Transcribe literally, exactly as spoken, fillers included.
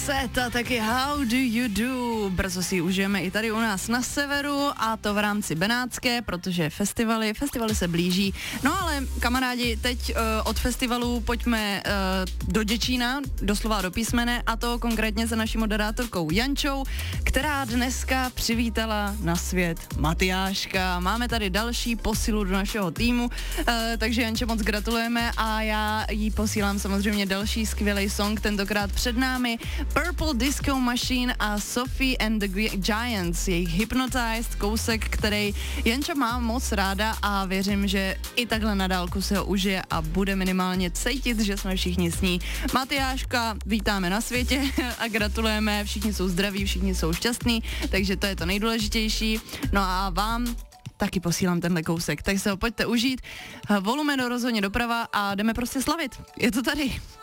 Seta, taky How do you do? Brzo si ji užijeme i tady u nás na severu a to v rámci Benátské, protože festivaly, festivaly se blíží. No ale kamarádi, teď uh, od festivalu pojďme uh, do Děčína, doslova do písmene, a to konkrétně za naší moderátorkou Jančou, která dneska přivítala na svět Matyáška. Máme tady další posilu do našeho týmu, uh, takže Janče, moc gratulujeme a já jí posílám samozřejmě další skvělý song, tentokrát před námi Purple Disco Machine a Sophie and the Giants, jejich Hypnotized, kousek, který Janča má moc ráda a věřím, že i takhle na dálku se ho užije a bude minimálně cítit, že jsme všichni s ní. Matyáška vítáme na světě a gratulujeme, všichni jsou zdraví, všichni jsou šťastní, takže to je to nejdůležitější. No a vám taky posílám tenhle kousek, tak se ho pojďte užít. Volumeno rozhodně doprava a jdeme prostě slavit. Je to tady.